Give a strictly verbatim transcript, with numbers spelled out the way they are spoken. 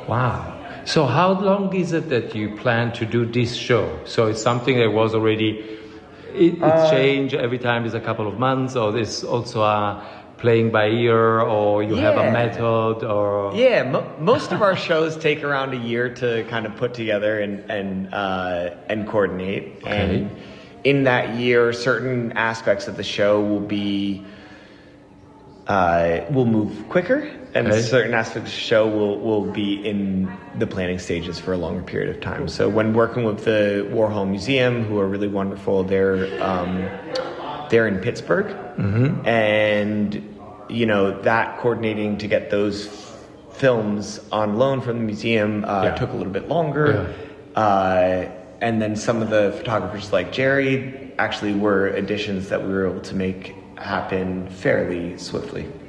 Wow. So how long is it that you plan to do this show? So it's something that was already, it, it uh, changed every time, it's a couple of months, or this also a playing by ear, or you yeah. have a method, or... Yeah, mo- most of our shows take around a year to kind of put together and and uh, and coordinate. Okay. And in that year, certain aspects of the show will be uh, will move quicker, and okay. certain aspects of the show will will be in the planning stages for a longer period of time. So when working with the Warhol Museum, who are really wonderful, they're um, they're in Pittsburgh, mm-hmm. and you know, that coordinating to get those f- films on loan from the museum uh, yeah. took a little bit longer. Yeah. Uh, and then some of the photographers like Jerry actually were additions that we were able to make happen fairly swiftly.